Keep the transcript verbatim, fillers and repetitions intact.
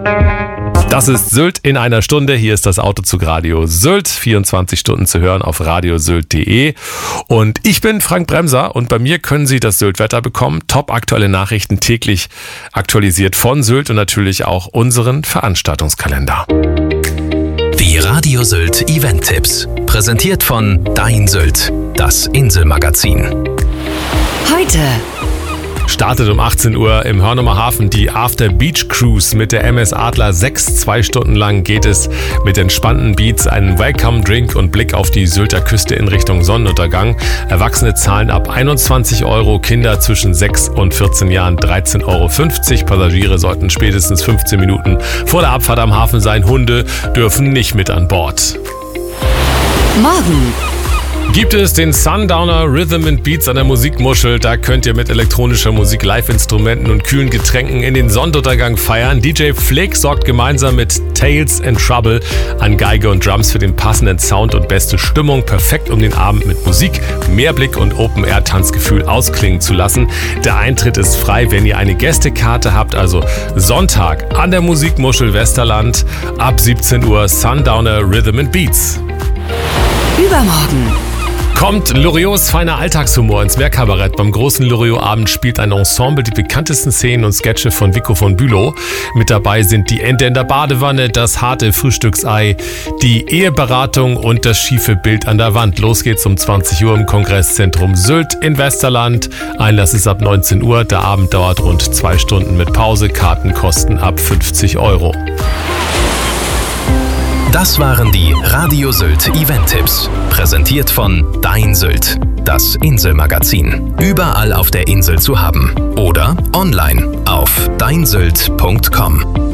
Das ist Sylt in einer Stunde. Hier ist das Autozug Radio Sylt. vierundzwanzig Stunden zu hören auf radiosylt punkt de. Und ich bin Frank Bremser und bei mir können Sie das Sylt-Wetter bekommen. Top aktuelle Nachrichten täglich aktualisiert von Sylt und natürlich auch unseren Veranstaltungskalender. Die Radio Sylt Event-Tipps. Präsentiert von Dein Sylt, das Inselmagazin. Heute startet um achtzehn Uhr im Hörnumer Hafen die After Beach Cruise mit der M S Adler sechs. Zwei Stunden lang geht es mit entspannten Beats, einem Welcome Drink und Blick auf die Sylter Küste in Richtung Sonnenuntergang. Erwachsene zahlen ab einundzwanzig Euro, Kinder zwischen sechs und vierzehn Jahren dreizehn Euro fünfzig. Passagiere sollten spätestens fünfzehn Minuten vor der Abfahrt am Hafen sein. Hunde dürfen nicht mit an Bord. morgen Gibt es den Sundowner Rhythm and Beats an der Musikmuschel. Da könnt ihr mit elektronischer Musik, Live-Instrumenten und kühlen Getränken in den Sonnenuntergang feiern. D J Flick sorgt gemeinsam mit Tales and Trouble an Geige und Drums für den passenden Sound und beste Stimmung. Perfekt, um den Abend mit Musik, Mehrblick und Open-Air-Tanzgefühl ausklingen zu lassen. Der Eintritt ist frei, wenn ihr eine Gästekarte habt. Also Sonntag an der Musikmuschel Westerland ab siebzehn Uhr Sundowner Rhythm and Beats. Übermorgen Kommt Loriots feiner Alltagshumor ins Meerkabarett. Beim großen Loriot-Abend spielt ein Ensemble die bekanntesten Szenen und Sketche von Vico von Bülow. Mit dabei sind die Ente in der Badewanne, das harte Frühstücksei, die Eheberatung und das schiefe Bild an der Wand. Los geht's um zwanzig Uhr im Kongresszentrum Sylt in Westerland. Einlass ist ab neunzehn Uhr. Der Abend dauert rund zwei Stunden mit Pause. Karten kosten ab fünfzig Euro. Das waren die Radio Sylt Event-Tipps. Präsentiert von Dein Sylt, das Inselmagazin. Überall auf der Insel zu haben. Oder online auf dein sylt punkt com.